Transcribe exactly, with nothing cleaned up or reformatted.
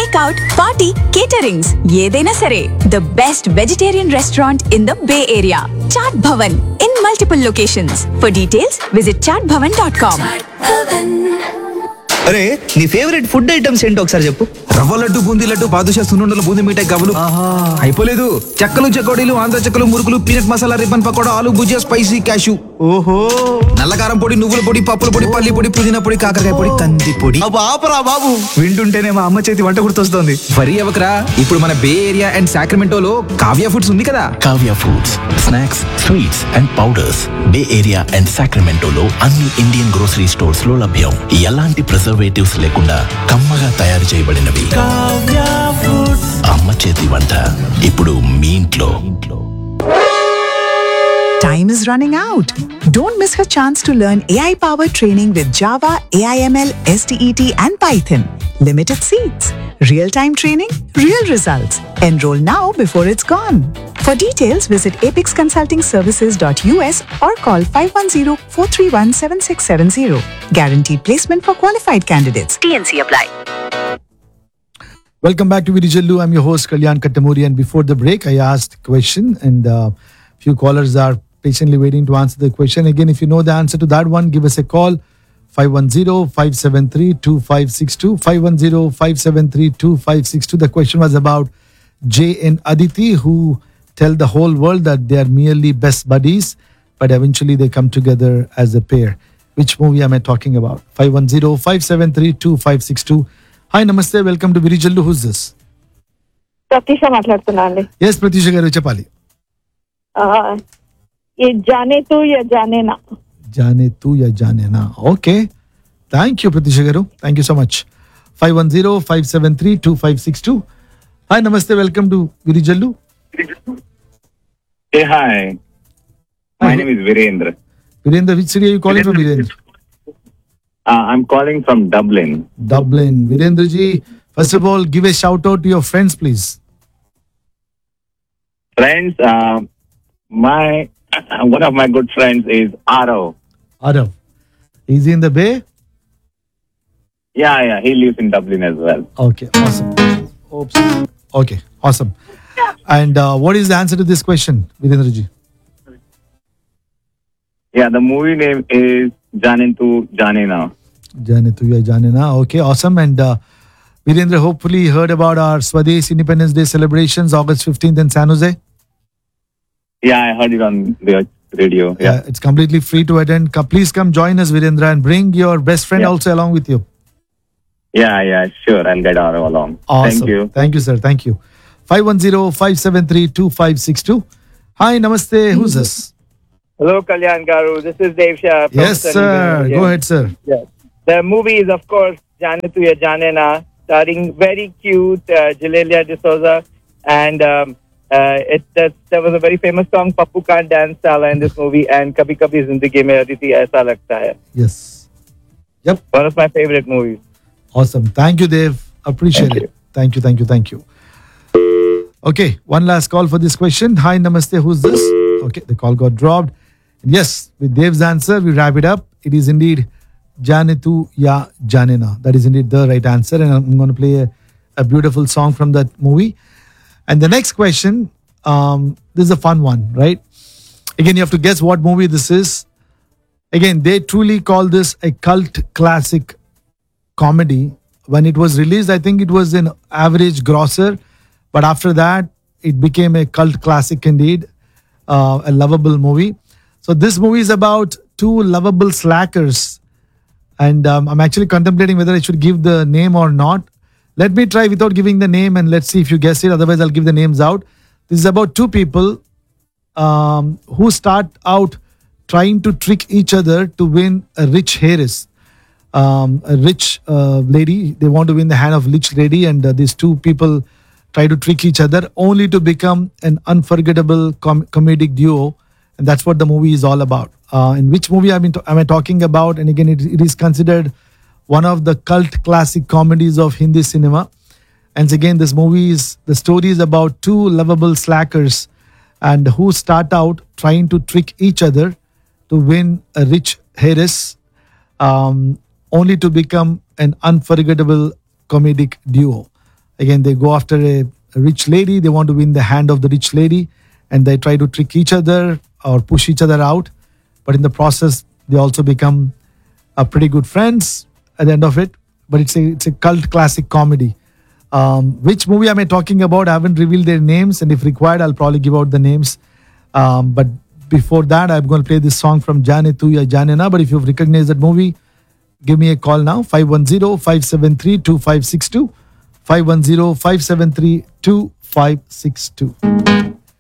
takeout, party, caterings, ఏదైనా సరే. The best vegetarian restaurant in the Bay Area. Chaat Bhavan in multiple locations. For details, visit chaat bhavan dot com. అరే నీ favourite food items ఏంటో ఒకసారి చెప్పు. రవ్వ లడ్డు, బూందీ లడ్డు, బాదుషా, సున్నుండలు, బూందీ మిఠాయి, గవ్వలు. అయిపోలేదు. చెక్కలు, చెకోడీలు, ఆంధ్ర చెక్కలు, మురుకులు, పీనట్ మసాలా, రిబ్బన్ పకోడా, ఆలు భుజియా, స్పైసీ క్యాషు. ఓహో, నల్లకారం పొడి, నువ్వుల పొడి, పప్పుల పొడి, పల్లి పొడి, పుదీనా పొడి, కాకరకాయ పొడి, కంది పొడి. అబ్బా ఆపరా బాబు, వింటుంటేనే మా అమ్మ చేతి వంట గుర్తొస్తోంది. వరి అవకరా, ఇప్పుడు మన బే ఏరియా అండ్ సాక్రమెంటోలో కావ్య ఫుడ్స్ ఉంది కదా. Kavya foods, snacks, sweets and powders bay area and సాక్రమెంటోలో అన్ని ఇండియన్ గ్రోసరీ స్టోర్స్ లో లభ్యం. ఎలాంటి ప్రిజర్వేటివ్స్ లేకుండా కమ్మగా తయారు చేయబడినవి. అమ్మ చేతి వంట ఇప్పుడు మీ ఇంట్లో. Time is running out. Don't miss her chance to learn A I-powered training with Java, A I M L, S T E T and Python. Limited seats. Real-time training, real results. Enroll now before it's gone. For details, visit apix consulting services dot U S or call five one zero, four three one, seven six seven zero. Guaranteed placement for qualified candidates. T N C apply. Welcome back to Virijallu. I'm your host Kalyan Kattamuri, and before the break I asked a question and uh, few callers are patiently waiting to answer the question. Again, if you know the answer to that one, give us a call. five one zero, five seven three, two five six two, five one zero, five seven three, two five six two. The question was about Jay and Aditi, who tell the whole world that they are merely best buddies, but eventually they come together as a pair. Which movie am I talking about? five one zero, five seven three, two five six two. Hi, namaste. Welcome to Virijallu. Who's this? Pratheesha మాట్లాడుతున్నా అండి. Yes, Pratisha garu చెప్పాలి. ये जाने तू या जाने ना. जाने तू या जाने ना. Okay. Thank you, Pratisha garu. Thank you so much. five one zero, five seven three, two five six two. Hi, namaste. Welcome to Virijallu. Hey, hi. My Hi. name is Virendra. Virendra, which city are you calling from, Virendra? Uh, I'm calling from Dublin. Dublin. Virendra ji, first of all, give a shout out to your friends, please. Friends, uh, my one of my good friends is Arav. Arav. Is he in the Bay? Yeah, yeah, he lives in Dublin as well. Okay, awesome. Oops. Okay, awesome. And uh, what is the answer to this question, Virendra ji? Yeah, the movie name is Jaane Tu Jaane Na. Jaane tu ya jaane na. Okay, awesome. And uh, Virendra hopefully heard about our Swadesh Independence Day celebrations, August fifteenth in San Jose. Yeah, I heard it on the radio. Yeah. Uh, it's completely free to attend. Co- Please come join us, Virendra, and bring your best friend Yeah. also along with you. Yeah, yeah, sure. I'll get Arav along. Awesome. Thank you. Thank you, sir. Thank you. five one zero, five seven three, two five six two. Hi, namaste. Who's this? Hello, Kalyan Garu. This is Dave Shah. from Yes, Sunny sir. Valley. Go ahead, sir. Yes. The movie is, of course, Jaane Tu Ya Jaane Na, starring very cute uh, Jalelia D'Souza. And um, uh, it, that, there was a very famous song, Pappu Can't Dance Sala, in this movie. And Kabhi Kabhi Zindagi Mein Aditi Aisa Lagta Hai. Yes. Yep. One of my favorite movies. Awesome. Thank you, Dave. Appreciate Thank it. Thank you, thank you, thank you. Okay, one last call for this question. Hi, namaste. Who's this? Okay, the call got dropped. Yes, with Dave's answer, we wrap it up. It is indeed Jaane Tu Ya Jaane Na. That is indeed the right answer. And I'm going to play a, a beautiful song from that movie. And the next question, um, this is a fun one, right? Again, you have to guess what movie this is. Again, they truly call this a cult classic comedy. When it was released, I think it was an average grosser. But after that, it became a cult classic indeed, uh, a lovable movie. So this movie is about two lovable slackers. And um, I'm actually contemplating whether I should give the name or not. Let me try without giving the name and let's see if you guess it. Otherwise, I'll give the names out. This is about two people um, who start out trying to trick each other to win a rich heiress. Um, a rich uh, lady. They want to win the hand of rich lady, and uh, these two people try to trick each other only to become an unforgettable com- comedic duo. And that's what the movie is all about. Uh, in which movie I mean, am I talking about? And again, it, it is considered one of the cult classic comedies of Hindi cinema. And again, this movie is, the story is about two lovable slackers and who start out trying to trick each other to win a rich heiress, um, only to become an unforgettable comedic duo. Again, they go after a, a rich lady. They want to win the hand of the rich lady, and they try to trick each other or push each other out. But in the process, they also become uh, pretty good friends at the end of it. But it's a it's a cult classic comedy. Um, which movie am I talking about? I haven't revealed their names, and if required, I'll probably give out the names. Um, but before that, I'm going to play this song from Jaane Tu Ya Jaane Na. But if you've recognized that movie, give me a call now, five one zero, five seven three, two five six two, five one zero, five seven three, two five six two.